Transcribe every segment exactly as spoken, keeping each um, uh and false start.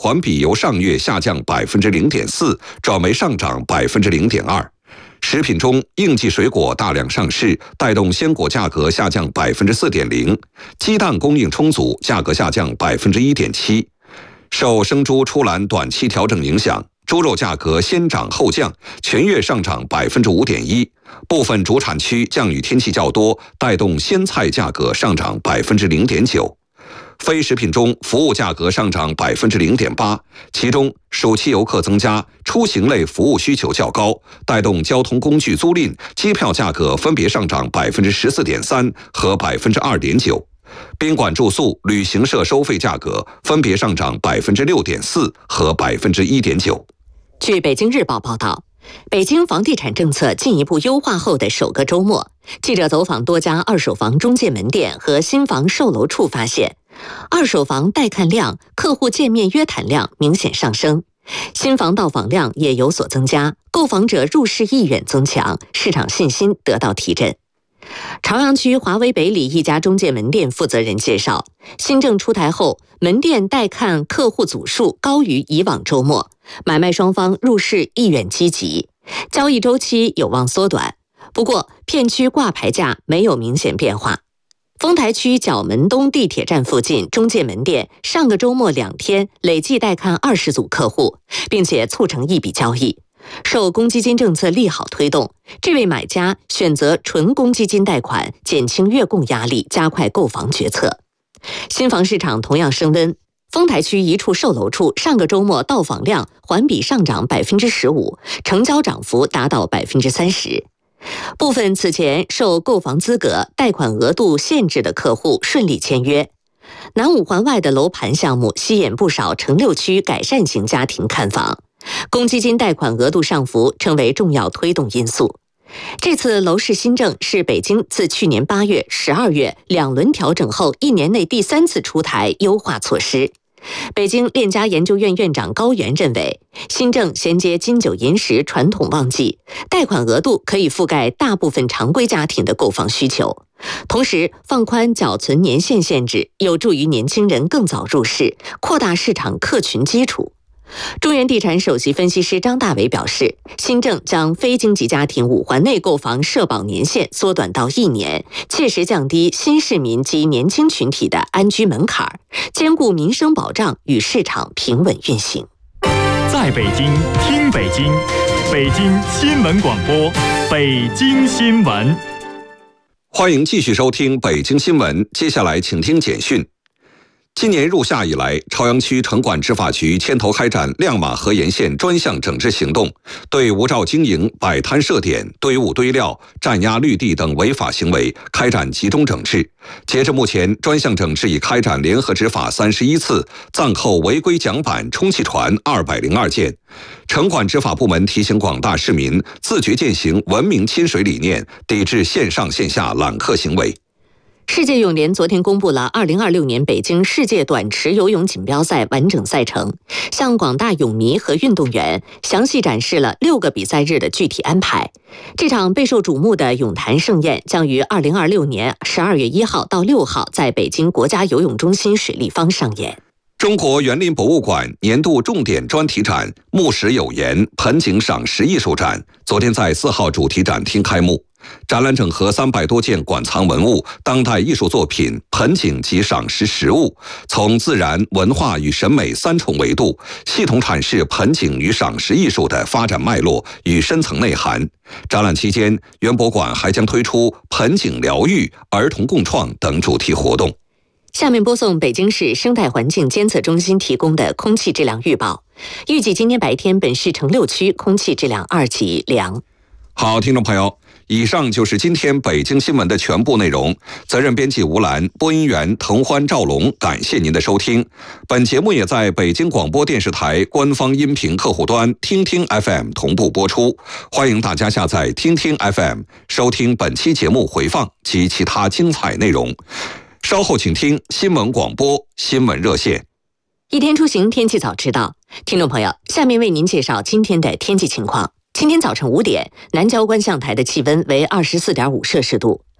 环比由上月下降百分之零点四，转为上涨百分之零点二。食品中，应季水果大量上市，带动鲜果价格下降百分之四点零，鸡蛋供应充足，价格下降百分之一点七。受生猪出栏短期调整影响，猪肉价格先涨后降，全月上涨百分之五点一。部分主产区降雨天气较多，带动鲜菜价格上涨百分之零点九。非食品中，服务价格上涨百分之零点八，其中暑期游客增加，出行类服务需求较高，带动交通工具租赁、机票价格分别上涨百分之十四点三和百分之二点九。宾馆住宿、旅行社收费价格分别上涨百分之六点四和百分之一点九。 据北京日报报道，北京房地产政策进一步优化后的首个周末，记者走访多家二手房中介门店和新房售楼处发现，二手房带看量、客户见面约谈量明显上升，新房到访量也有所增加，购房者入市意愿增强，市场信心得到提振。朝阳区华威北里一家中介门店负责人介绍，新政出台后，门店带看客户组数高于以往周末，买卖双方入市意愿积极，交易周期有望缩短。不过，片区挂牌价没有明显变化。丰台区角门东地铁站附近中介门店上个周末两天累计带看二十组客户，并且促成一笔交易。受公积金政策利好推动，这位买家选择纯公积金贷款，减轻月供压力，加快购房决策。新房市场同样升温，丰台区一处售楼处上个周末到访量环比上涨百分之十五，成交涨幅达到百分之三十。部分此前受购房资格、贷款额度限制的客户顺利签约。南五环外的楼盘项目吸引不少城六区改善型家庭看房。公积金贷款额度上浮成为重要推动因素。这次楼市新政是北京自去年八月、十二月两轮调整后一年内第三次出台优化措施。北京链家研究院院长高原认为，新政衔接金九银十传统旺季，贷款额度可以覆盖大部分常规家庭的购房需求，同时放宽缴存年限限制，有助于年轻人更早入市，扩大市场客群基础。中原地产首席分析师张大伟表示，新政将非经济家庭五环内购房社保年限缩短到一年，切实降低新市民及年轻群体的安居门槛，兼顾民生保障与市场平稳运行。 在北京听北京，北京新闻广播，北京新闻。 欢迎继续收听北京新闻，接下来请听简讯。今年入夏以来，朝阳区城管执法局牵头开展亮马河沿线专项整治行动，对无照经营、摆摊设点、堆物堆料、占压绿地等违法行为开展集中整治。截至目前，专项整治已开展联合执法三十一次，暂扣违规桨板、充气船二百零二件。城管执法部门提醒广大市民自觉践行文明亲水理念，抵制线上线下揽客行为。 世界泳联昨天公布了二零二六年北京世界短池游泳锦标赛完整赛程，向广大泳迷和运动员详细展示了六个比赛日的具体安排。这场备受瞩目的泳坛盛宴将于二零二六年十二月一号到六号在北京国家游泳中心水立方上演。 中国园林博物馆年度重点专题展“木石有言”盆景赏石艺术展昨天在四号主题展厅开幕。展览整合三百多件馆藏文物、当代艺术作品、盆景及赏石实物，从自然、文化与审美三重维度，系统阐释盆景与赏石艺术的发展脉络与深层内涵。展览期间，园博馆还将推出盆景疗愈、儿童共创等主题活动。 下面播送北京市生态环境监测中心提供的空气质量预报。预计今天白天本市城六区空气质量二级良。 好，听众朋友，以上就是今天北京新闻的全部内容。责任编辑吴兰，播音员滕欢、赵龙，感谢您的收听。本节目也在北京广播电视台官方音频客户端听听 F M 同步播出，欢迎大家下载听听 F M 收听本期节目回放及其他精彩内容。稍后请听新闻广播新闻热线。 一天出行天气早知道，听众朋友，下面为您介绍今天的天气情况。今天早晨五点，南郊观象台的气温为二十四点五摄氏度，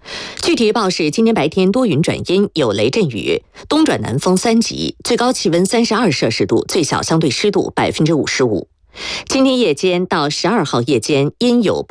具体预报是：今天白天多云转阴，有雷阵雨，东转南风三级，最高气温三十二摄氏度，最小相对湿度百分之五十五。今天夜间到十二号夜间阴有